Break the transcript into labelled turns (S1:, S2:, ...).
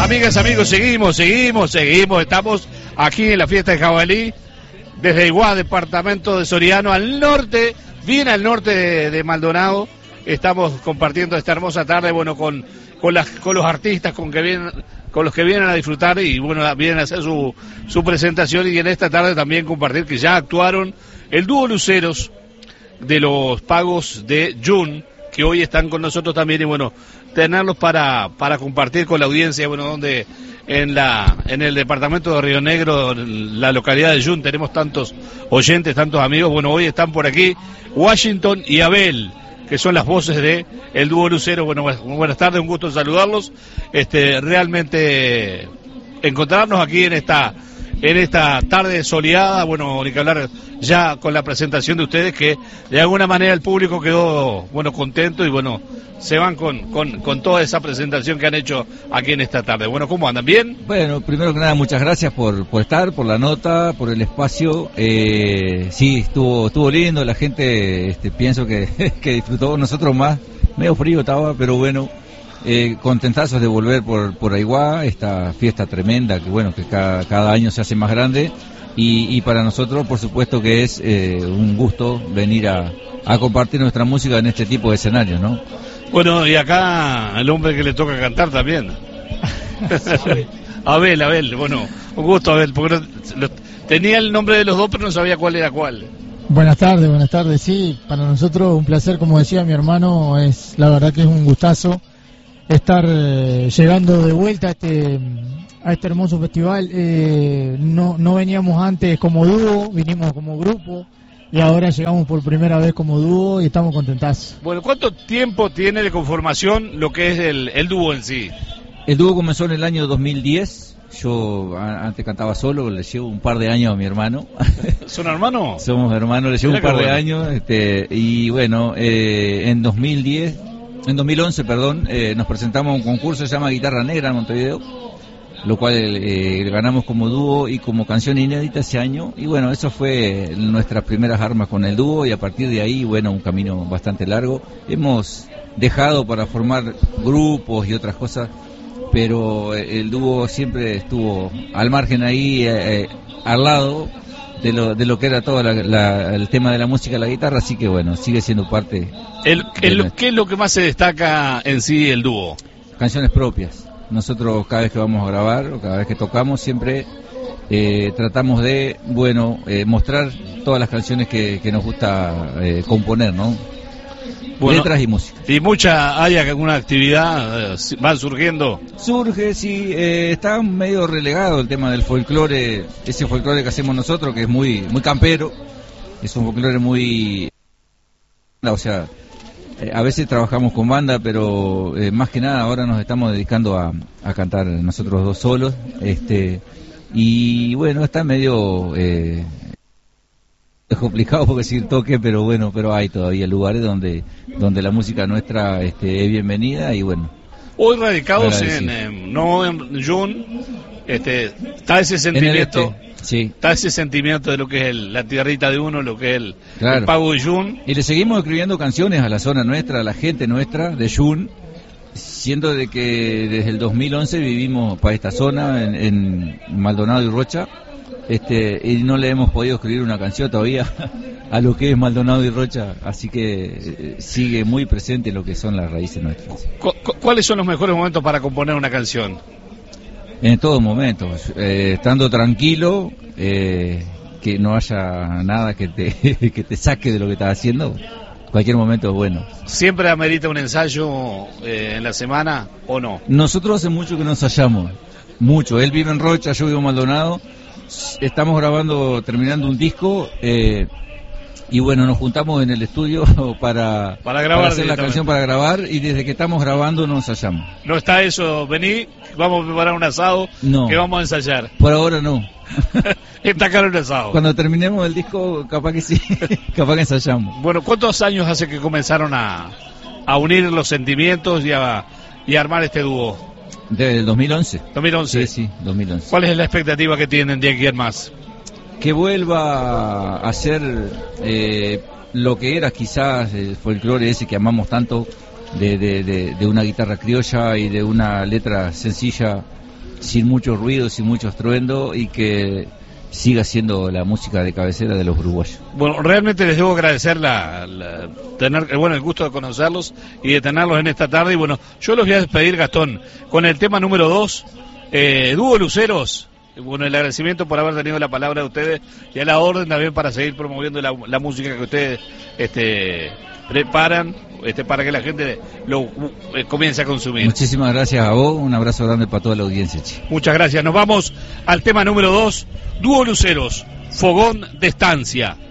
S1: Amigas, amigos, seguimos. Estamos aquí en la fiesta de Jabalí, desde Iguá, departamento de Soriano, al norte, bien al norte de Maldonado. Estamos compartiendo esta hermosa tarde, bueno, con los artistas con los que vienen a disfrutar y bueno, vienen a hacer su presentación, y en esta tarde también compartir que ya actuaron el dúo Luceros de los Pagos de Jun, que hoy están con nosotros también, y bueno, tenerlos para compartir con la audiencia, bueno, donde en el departamento de Río Negro, en la localidad de Jun, tenemos tantos oyentes, tantos amigos. Bueno, hoy están por aquí Washington y Abel, que son las voces de el dúo Lucero. Bueno, buenas tardes, un gusto saludarlos. Realmente encontrarnos aquí en esta tarde soleada, bueno, ni que hablar ya con la presentación de ustedes, que de alguna manera el público quedó, bueno, contento, y bueno, se van con toda esa presentación que han hecho aquí en esta tarde. Bueno, ¿cómo andan? ¿Bien?
S2: Bueno, primero que nada, muchas gracias por estar, por la nota, por el espacio. Sí, estuvo lindo, la gente, pienso que disfrutó, nosotros más, medio frío estaba, pero bueno, contentazos de volver por Aiguá, esta fiesta tremenda que bueno, que cada año se hace más grande, y para nosotros por supuesto que es un gusto venir a compartir nuestra música en este tipo de escenarios, ¿no?
S1: Bueno, y acá el hombre que le toca cantar también. Abel, bueno, un gusto, Abel, porque tenía el nombre de los dos pero no sabía cuál era cuál.
S3: Buenas tardes, sí, para nosotros un placer, como decía mi hermano, la verdad que es un gustazo estar llegando de vuelta a este hermoso festival. No veníamos antes como dúo, vinimos como grupo, y ahora llegamos por primera vez como dúo y estamos contentazos.
S1: Bueno, ¿cuánto tiempo tiene de conformación lo que es el dúo en sí?
S2: El dúo comenzó en el año 2010. Yo antes cantaba solo, le llevo un par de años a mi hermano.
S1: ¿Son hermanos?
S2: Somos hermanos, le llevo un par de años, y bueno, en 2011, nos presentamos a un concurso que se llama Guitarra Negra en Montevideo, lo cual ganamos como dúo y como canción inédita ese año, y bueno, eso fue nuestras primeras armas con el dúo, y a partir de ahí, bueno, un camino bastante largo. Hemos dejado para formar grupos y otras cosas, pero el dúo siempre estuvo al margen ahí, al lado de lo que era todo el tema de la música, la guitarra, así que bueno, sigue siendo parte.
S1: ¿Qué es lo que más se destaca en sí el dúo?
S2: Canciones propias. Nosotros cada vez que vamos a grabar o cada vez que tocamos siempre tratamos de, bueno, mostrar todas las canciones que nos gusta componer, ¿no? Bueno, letras y música.
S1: ¿Y hay alguna actividad? ¿Van surgiendo?
S2: Surge, sí, está medio relegado el tema del folclore, ese folclore que hacemos nosotros, que es muy campero, es un folclore muy... O sea, a veces trabajamos con banda, pero más que nada ahora nos estamos dedicando a cantar nosotros dos solos, y bueno, está medio... es complicado porque decir toque, pero bueno, pero hay todavía lugares donde la música nuestra es bienvenida, y bueno.
S1: Hoy radicados no en Jun, está ese sentimiento,
S2: sí.
S1: Está ese sentimiento de lo que es la tierrita de uno, lo que es el pago de Jun.
S2: Y le seguimos escribiendo canciones a la zona nuestra, a la gente nuestra de Jun, siendo de que desde el 2011 vivimos para esta zona en Maldonado y Rocha. Y no le hemos podido escribir una canción todavía a lo que es Maldonado y Rocha, así que sigue muy presente lo que son las raíces nuestras.
S1: ¿Cuáles son los mejores momentos para componer una canción?
S2: En todo momento, estando tranquilo, que no haya nada que te saque de lo que estás haciendo. Cualquier momento es bueno.
S1: ¿Siempre amerita un ensayo en la semana o no?
S2: Nosotros hace mucho que no ensayamos, mucho. Él vive en Rocha, yo vivo en Maldonado. Estamos terminando un disco, y bueno, nos juntamos en el estudio para hacer la canción, para grabar, y desde que estamos grabando nos ensayamos.
S1: ¿No está eso? Vení, vamos a preparar un asado,
S2: no,
S1: que vamos a ensayar.
S2: Por ahora no.
S1: Está caro el asado.
S2: Cuando terminemos el disco, capaz que sí, capaz que ensayamos.
S1: Bueno, ¿cuántos años hace que comenzaron a unir los sentimientos y a armar este dúo?
S2: Desde el 2011.
S1: 2011.
S2: Sí, 2011.
S1: ¿Cuál es la expectativa que tienen de aquí en más?
S2: Que vuelva a ser lo que era quizás el folclore ese que amamos tanto, de una guitarra criolla y de una letra sencilla, sin mucho ruido, sin mucho estruendo, y que siga siendo la música de cabecera de los uruguayos.
S1: Bueno, realmente les debo agradecer tener el gusto de conocerlos y de tenerlos en esta tarde. Y bueno, yo los voy a despedir, Gastón, con el tema número 2, Dúo Luceros. Bueno, el agradecimiento por haber tenido la palabra de ustedes y a la orden también para seguir promoviendo la música que ustedes preparan para que la gente lo comience a consumir.
S2: Muchísimas gracias a vos, un abrazo grande para toda la audiencia, che.
S1: Muchas gracias, nos vamos al tema número 2, Dúo Luceros, Fogón de Estancia.